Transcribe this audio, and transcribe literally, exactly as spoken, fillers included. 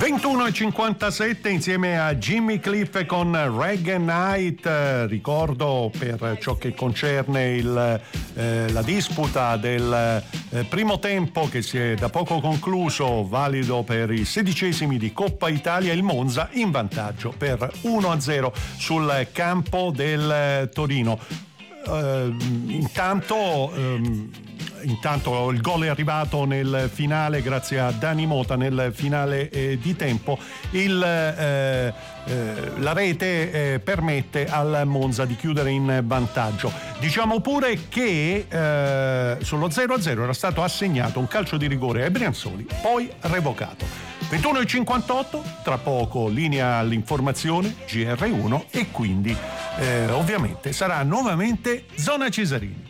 ventuno e cinquantasette insieme a Jimmy Cliff con Reggae Night. Ricordo, per ciò che concerne il, eh, la disputa del eh, primo tempo che si è da poco concluso, valido per i sedicesimi di Coppa Italia, il Monza in vantaggio per uno a zero sul campo del Torino. Uh, intanto um, intanto il gol è arrivato nel finale grazie a Dani Mota nel finale eh, di tempo. Il, eh, eh, la rete eh, permette al Monza di chiudere in vantaggio. Diciamo pure che eh, sullo zero a zero era stato assegnato un calcio di rigore ai Brianzoli, poi revocato. ventuno e cinquantotto, tra poco linea all'informazione G R uno e quindi eh, ovviamente sarà nuovamente Zona Cesarini.